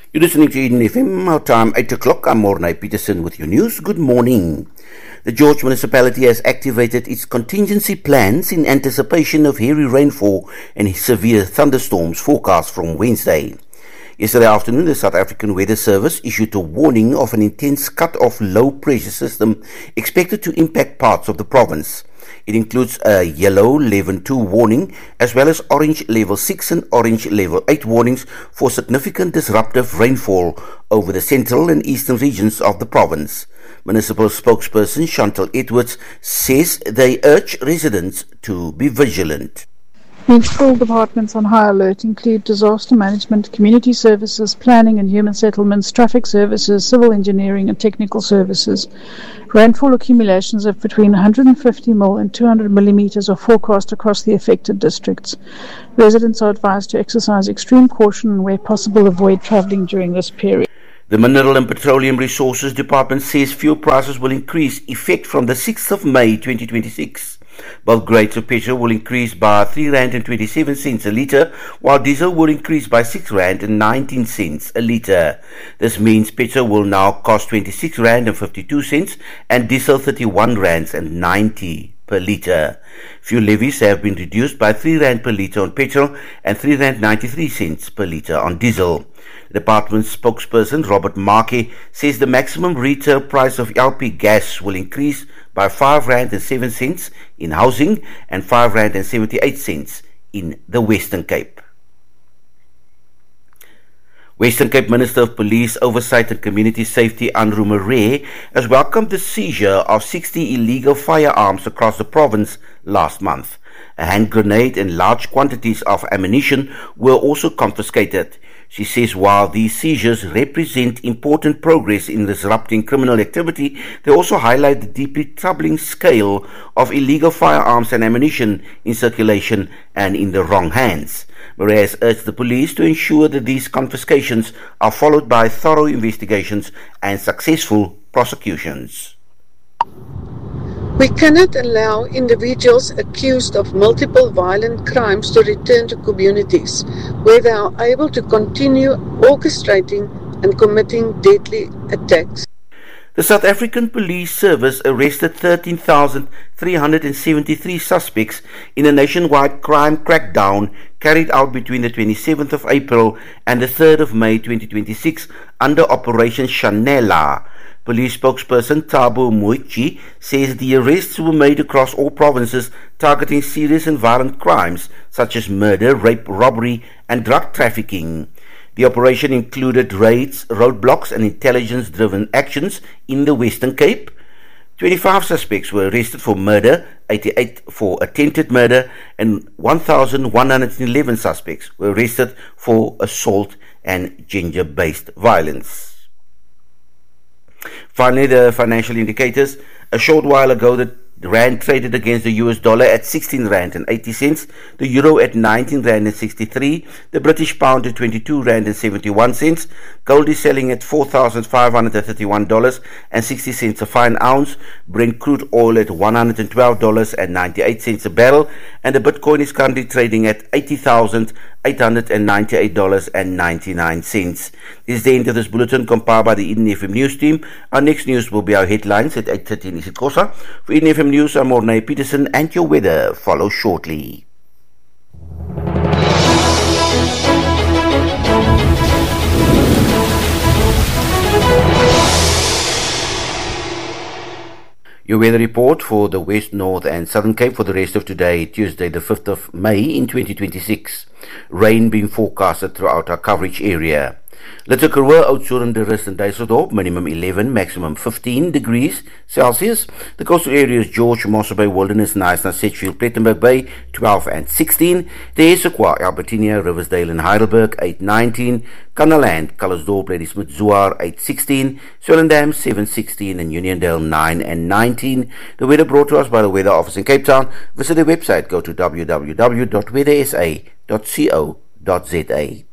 You're listening to Eden FM, our time 8 o'clock. I'm Mornay Peterson with your news. Good morning. The George municipality has activated its contingency plans in anticipation of heavy rainfall and severe thunderstorms forecast from Wednesday. Yesterday afternoon, the South African Weather Service issued a warning of an intense cut-off low-pressure system expected to impact parts of the province. It includes a yellow level 2 warning as well as orange level 6 and orange level 8 warnings for significant disruptive rainfall over the central and eastern regions of the province. Municipal spokesperson Chantal Edwards says they urge residents to be vigilant. Municipal departments on high alert include disaster management, community services, planning and human settlements, traffic services, civil engineering and technical services. Rainfall accumulations of between 150 mm and 200 mm are forecast across the affected districts. Residents are advised to exercise extreme caution and where possible avoid travelling during this period. The Mineral and Petroleum Resources Department says fuel prices will increase effect from the 6th of May 2026. Both grades of petrol will increase by R3.27 a litre, while diesel will increase by R6.19 a litre. This means petrol will now cost R26.52 and diesel R31.90 per litre. Fuel levies have been reduced by R3 per litre on petrol and R3.93 per litre on diesel. The department's spokesperson Robert Markey says the maximum retail price of LP gas will increase by R5.07 in housing and R5.78 in the Western Cape. Western Cape Minister of Police Oversight and Community Safety Andrew Murray has welcomed the seizure of 60 illegal firearms across the province last month. A hand grenade and large quantities of ammunition were also confiscated. She says while these seizures represent important progress in disrupting criminal activity, they also highlight the deeply troubling scale of illegal firearms and ammunition in circulation and in the wrong hands. Murray has urged the police to ensure that these confiscations are followed by thorough investigations and successful prosecutions. We cannot allow individuals accused of multiple violent crimes to return to communities where they are able to continue orchestrating and committing deadly attacks. The South African Police Service arrested 13,373 suspects in a nationwide crime crackdown carried out between the 27th of April and the 3rd of May 2026 under Operation Chanela. Police spokesperson Thabo Moichi says the arrests were made across all provinces targeting serious and violent crimes such as murder, rape, robbery and drug trafficking. The operation included raids, roadblocks and intelligence-driven actions in the Western Cape. 25 suspects were arrested for murder, 88 for attempted murder and 1,111 suspects were arrested for assault and gender-based violence. Finally, the financial indicators. A short while ago, the rand traded against the US dollar at R16.80, the euro at R19.63, the British pound at R22.71, gold is selling at $4,531.60 a fine ounce, Brent crude oil at $112.98 a barrel, and the Bitcoin is currently trading at $80,898.99. This is the end of this bulletin compiled by the Eden FM News team. Our next news will be our headlines at 8:30 in isiXhosa. For Eden FM News, I'm Mornay Peterson, and your weather follows shortly. Your weather report for the West, North and Southern Cape for the rest of today, Tuesday the 5th of May in 2026. Rain being forecasted throughout our coverage area. Letterkerwe, Oudtshoorn, De Rust and Dysselsdorp, minimum 11, maximum 15 degrees Celsius. The coastal areas George, Mossel Bay, Wilderness, Knysna, Sedgefield, Plettenberg Bay, 12 and 16. The Essequa, Albertinia, Riversdale and Heidelberg, 8-19. Kannaland, Calisdorp, Ladysmith, Zouar, 8-16. Swellendam, 7-16 and Uniondale, 9 and 19. The weather brought to us by the Weather Office in Cape Town. Visit the website, go to www.weathersa.co.za.